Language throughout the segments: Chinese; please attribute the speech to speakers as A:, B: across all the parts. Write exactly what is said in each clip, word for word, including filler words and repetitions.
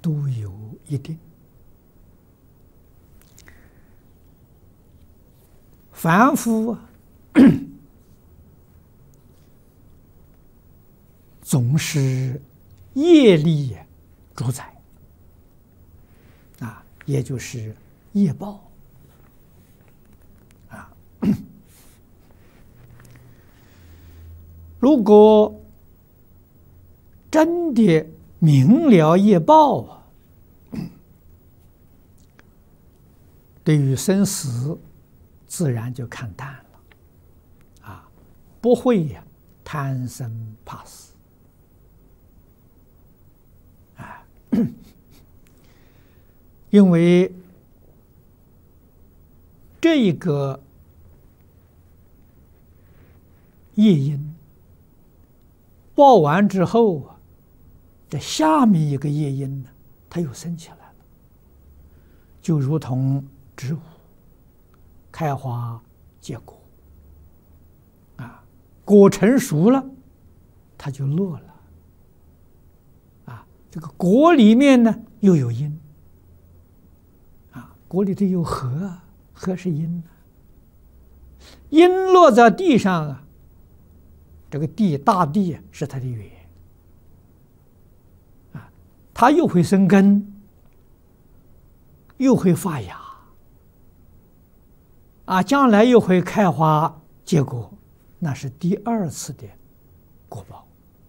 A: 都有一定。凡夫啊，总是业力主宰啊，也就是业报啊。如果真的明了业报啊，对于生死自然就看淡了啊，不会呀贪生怕死啊，因为这个业因报完之后啊，这下面一个业因呢，它又升起来了，就如同植物开花结果啊，果成熟了，它就落了啊。这个果里面呢又有因啊，果里头有核，核是因，因落在地上啊，这个地大地是它的源啊，它又会生根，又会发芽啊，将来又会开花结果，那是第二次的果报。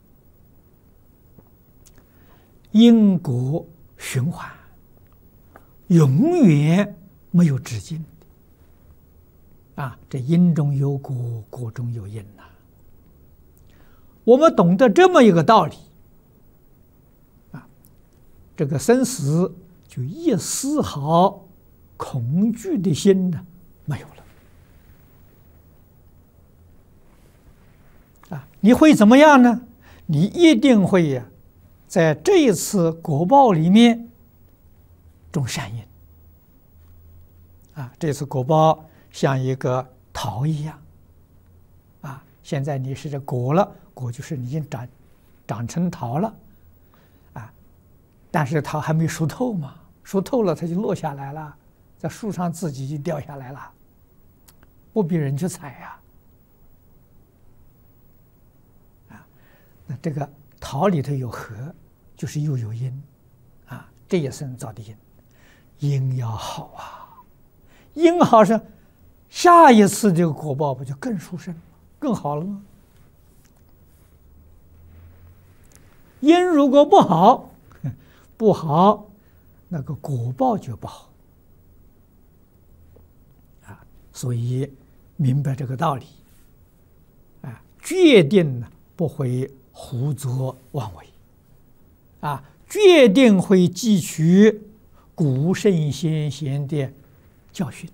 A: 因果循环，永远没有止境啊！这因中有果，果中有因呐、啊。我们懂得这么一个道理啊，这个生死就一丝毫恐惧的心呢没有了啊！你会怎么样呢？你一定会呀、啊，在这一次果报里面种善因啊！这次果报像一个桃一样啊！现在你是这果了，果就是已经长长成桃了啊！但是桃还没熟透嘛，熟透了它就落下来了，在树上自己就掉下来了，不比人去采呀！啊，那这个桃里头有核，就是又有因啊，这也是造的因，因要好啊，因好是下一次这个果报不就更殊胜、更好了吗？因如果不好，不好，那个果报就不好啊。所以明白这个道理啊，决定呢不会胡作妄为啊，决定会汲取古圣先贤的教训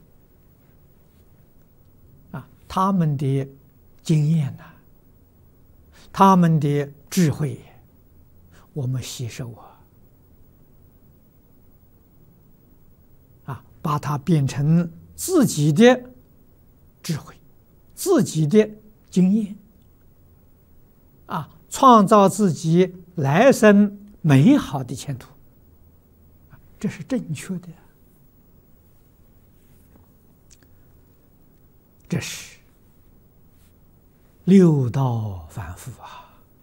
A: 啊，他们的经验呐、啊，他们的智慧，我们吸收啊，啊，把它变成自己的智慧，自己的经验，啊，创造自己来生美好的前途，这是正确的。这是六道凡夫啊。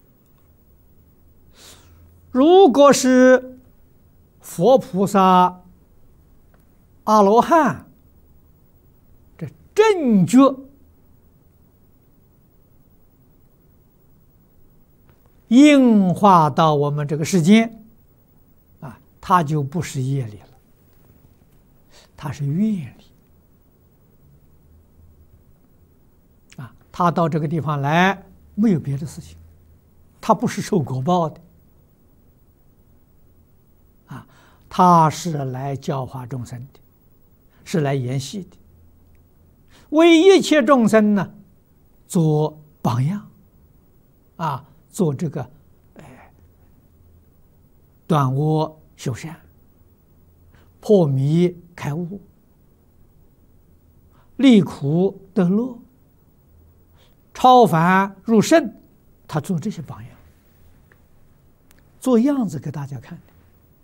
A: 如果是佛菩萨、阿罗汉，这正觉应化到我们这个世间啊，它就不是业力了，它是愿力啊。他到这个地方来，没有别的事情，他不是受果报的。他是来教化众生的，是来演戏的，为一切众生呢做榜样啊，做这个哎断恶修善，破迷开悟，离苦得乐，超凡入圣，他做这些榜样，做样子给大家看的。